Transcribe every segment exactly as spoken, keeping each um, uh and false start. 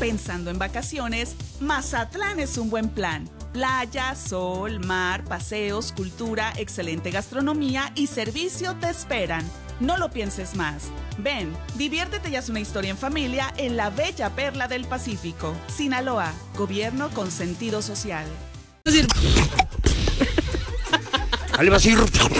Pensando en vacaciones, Mazatlán es un buen plan. Playa, sol, mar, paseos, cultura, excelente gastronomía y servicio te esperan. No lo pienses más. Ven, diviértete y haz una historia en familia en la bella perla del Pacífico. Sinaloa, gobierno con sentido social. Ale va a decir.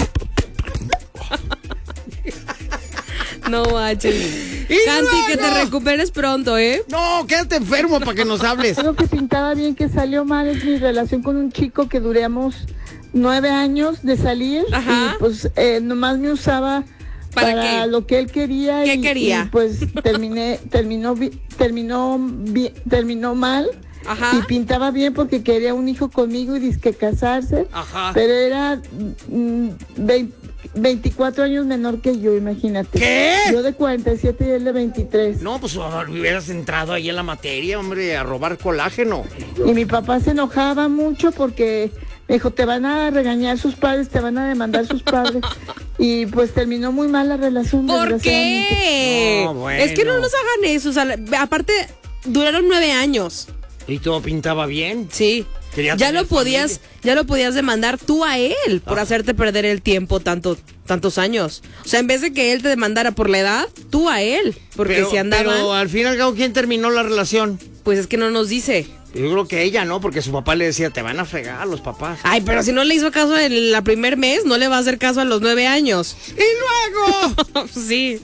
No, manches. Canti, que te recuperes pronto, ¿eh? No, quédate enfermo para que nos hables. Algo que pintaba bien que salió mal es mi relación con un chico que duramos nueve años de salir. Ajá. Y pues eh, nomás me usaba ¿Para para qué? lo que él quería. ¿Qué y, quería? y pues terminé, terminó, vi- terminó, vi- terminó mal. Ajá. Y pintaba bien porque quería un hijo conmigo y dizque casarse. Ajá. Pero era mm, veinte, veinticuatro años menor que yo, imagínate. ¿Qué? Yo de cuarenta y siete y él de veintitrés. No, pues hubieras entrado ahí en la materia, hombre, a robar colágeno. Y mi papá se enojaba mucho porque me dijo, te van a regañar sus padres, te van a demandar sus padres. Y pues terminó muy mal la relación. ¿Por desgraciadamente. qué? No, bueno. Es que no nos hagan eso. O sea, aparte, duraron nueve años. Y todo pintaba bien. Sí. Quería Ya tener lo podías, familia. ya lo podías demandar tú a él por Ah. hacerte perder el tiempo tanto, tantos años. O sea, en vez de que él te demandara por la edad, tú a él. Porque pero, si andaban, pero al fin y al cabo, ¿quién terminó la relación? pues es que no nos dice. Yo creo que ella, ¿no? Porque su papá le decía, te van a fregar los papás. Ay, pero si no le hizo caso en la primer mes, no le va a hacer caso a los nueve años. ¡Y luego! Sí.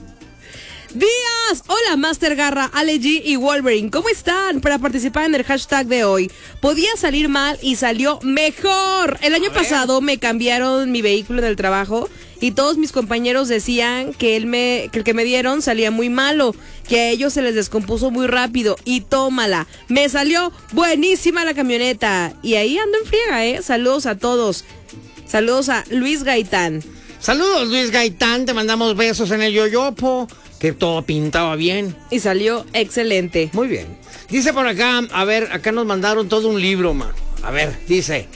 Días, hola Master Garra, Ale G y Wolverine, ¿cómo están? Para participar en el hashtag de hoy. Podía salir mal y salió mejor. El año pasado me cambiaron mi vehículo del trabajo y todos mis compañeros decían que, él me, que el que me dieron salía muy malo, que a ellos se les descompuso muy rápido y tómala. Me salió buenísima la camioneta y ahí ando en friega, ¿eh? Saludos a todos. Saludos a Luis Gaitán. Saludos, Luis Gaitán, te mandamos besos en el yoyopo, que todo pintaba bien. Y salió excelente. Muy bien. Dice por acá, a ver, acá nos mandaron todo un libro, man. A ver, dice.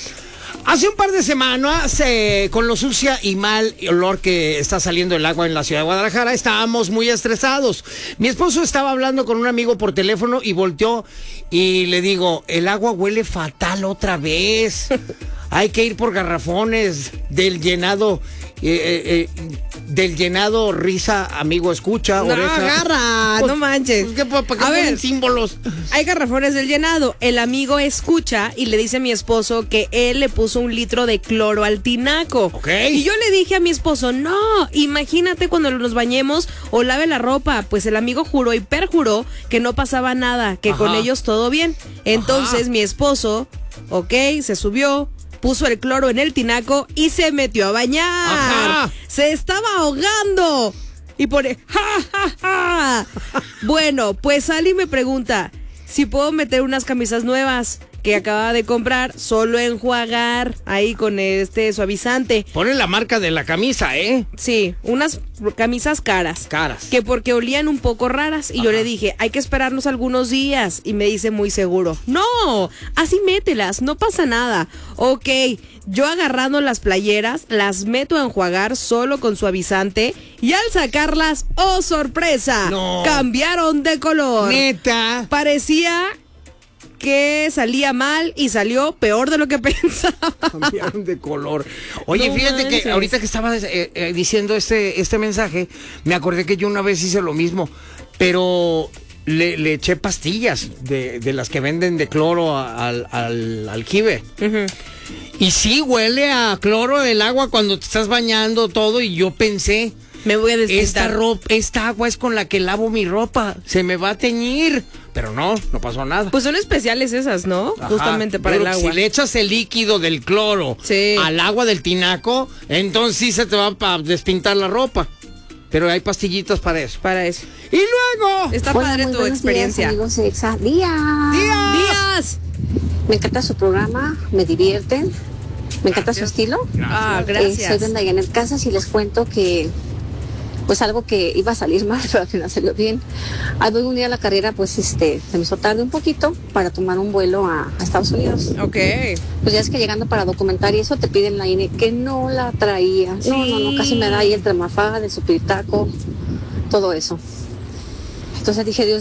Hace un par de semanas, eh, con lo sucia y mal olor que está saliendo el agua en la ciudad de Guadalajara, estábamos muy estresados. Mi esposo estaba hablando con un amigo por teléfono y volteó y le digo, el agua huele fatal otra vez. Hay que ir por garrafones del llenado, eh, eh, del llenado risa, amigo, escucha, No, oreja. agarra, Pues, no manches. pues, ¿qué, ¿Para qué A ponen ver, símbolos? hay garrafones del llenado. El amigo escucha y le dice a mi esposo que él le puso un litro de cloro al tinaco. Ok. Y yo le dije a mi esposo, no, imagínate cuando nos bañemos o lave la ropa. Pues el amigo juró y perjuró que no pasaba nada, que Ajá. con ellos todo bien. Entonces Ajá. mi esposo, ok, se subió, puso el cloro en el tinaco y se metió a bañar. Ajá. Se estaba ahogando. Y pone, ja, ja, ja. Bueno, pues Ali me pregunta si puedo meter unas camisas nuevas que acaba de comprar, solo enjuagar ahí con este suavizante. Ponen la marca de la camisa, ¿eh? Sí, unas camisas caras. Caras. Que porque olían un poco raras. Y Ajá. yo le dije, hay que esperarnos algunos días. Y me dice muy seguro, no, así mételas, no pasa nada. Ok, yo agarrando las playeras, las meto a enjuagar solo con suavizante. Y al sacarlas, ¡oh sorpresa! No. Cambiaron de color. Neta. Parecía que salía mal y salió peor de lo que pensaba. Cambiaron de color. Oye, No fíjate manches. que ahorita que estaba eh, eh, diciendo este, este mensaje, me acordé que yo una vez hice lo mismo, pero le, le eché pastillas de, de las que venden de cloro a- al, al aljibe. Ujú. Y sí, huele a cloro el agua cuando te estás bañando todo y yo pensé, Me voy a esta, despistar. ropa, esta agua es con la que lavo mi ropa, se me va a teñir. Pero no, no pasó nada. Pues son especiales esas, ¿no? Ajá, Justamente para pero el agua. Si le echas el líquido del cloro Sí. al agua del tinaco, entonces sí se te va a despintar la ropa. Pero hay pastillitas para eso. Para eso. Y luego, Está Hola, padre muy tu buenos experiencia. días, amigos de Exa. Días. Días. Días. Me encanta su programa, me divierten. Me encanta su estilo. Ah, Eh, soy gracias. Brenda Janet Casas y les cuento que pues algo que iba a salir mal, pero al final salió bien. Al voy un día a la carrera, pues este, se me hizo tarde un poquito para tomar un vuelo a, a Estados Unidos. Ok. Pues ya es que llegando para documentar y eso te piden la I N E, que no la traía. No, no, no, casi me da ahí el tramafaga, del supirtaco, todo eso. Entonces dije, Dios